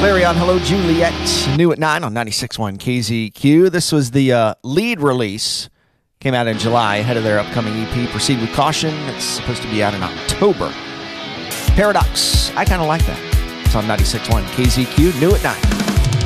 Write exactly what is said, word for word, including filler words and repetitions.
Clarion, Hello Juliet, new at nine on ninety-six point one K Z Q. This was the uh, lead release. Came out in July ahead of their upcoming E P, Proceed With Caution. It's supposed to be out in October. Paradox, I kind of like that. It's on ninety-six point one K Z Q, new at nine.